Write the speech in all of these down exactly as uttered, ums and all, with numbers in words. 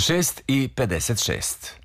šest i pedeset šest.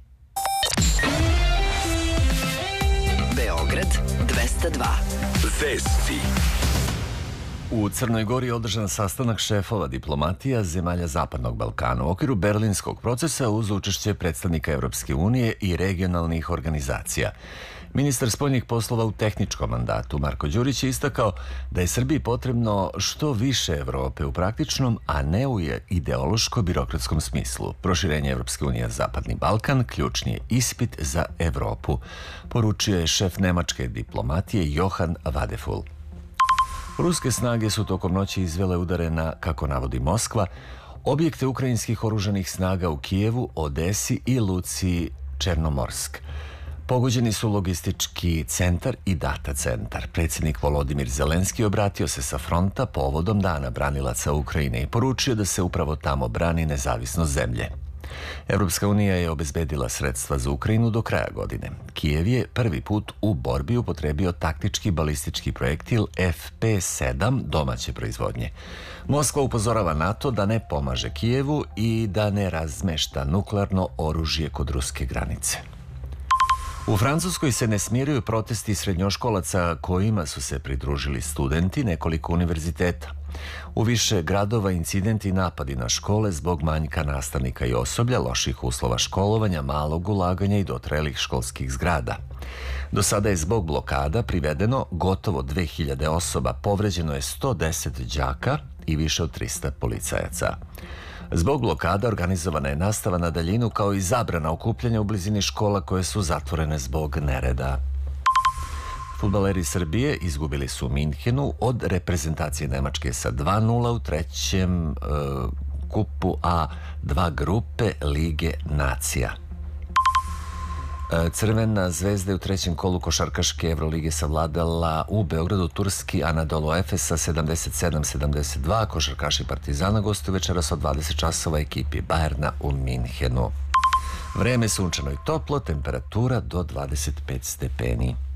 Beograd dvesta dva. Vesti. U Crnoj Gori je održan sastanak šefova diplomatija zemalja Zapadnog Balkana u okviru berlinskog procesa uz učešće predstavnika Evropske unije i regionalnih organizacija. Ministar spoljnih poslova u tehničkom mandatu Marko Đurić je istakao da je Srbiji potrebno što više Evrope u praktičnom, a ne u ideološko-birokratskom smislu. Proširenje Evropske unije na Zapadni Balkan ključni je ispit za Evropu, poručio je šef nemačke diplomatije Johan Vadeful. Ruske snage su tokom noći izvele udare na, kako navodi Moskva, objekte ukrajinskih oružanih snaga u Kijevu, Odesi i luci Černomorsk. Pogođeni su logistički centar i data centar. Predsjednik Volodimir Zelenski obratio se sa fronta povodom Dana branilaca Ukrajine i poručio da se upravo tamo brani nezavisnost zemlje. Evropska unija je obezbedila sredstva za Ukrajinu do kraja godine. Kijev je prvi put u borbi upotrebio taktički balistički projektil F P sedam domaće proizvodnje. Moskva upozorava NATO da ne pomaže Kijevu i da ne razmešta nuklearno oružje kod ruske granice. U Francuskoj se ne smiruju protesti srednjoškolaca kojima su se pridružili studenti nekoliko univerziteta. U više gradova incidenti i napadi na škole zbog manjka nastavnika i osoblja, loših uslova školovanja, malog ulaganja i dotrelih školskih zgrada. Do sada je zbog blokada privedeno gotovo dve hiljade osoba, povređeno je sto deset đaka i više od trista policajaca. Zbog blokada organizovana je nastava na daljinu kao i zabrana okupljanja u blizini škola koje su zatvorene zbog nereda. Fudbaleri Srbije izgubili su u Minhenu od reprezentacije Nemačke sa dva nula u trećem e, kupu A dva grupe Lige nacija. Crvena zvezda je u trećem kolu košarkaške Evrolige savladala u Beogradu turski Anadolu Efes sa sedamdeset sedam sedamdeset dva. Košarkaši Partizana gostuju večeras od dvadeset časova ekipi Bajerna u Minhenu. Vreme sunčano i toplo, temperatura do dvadeset pet stepeni.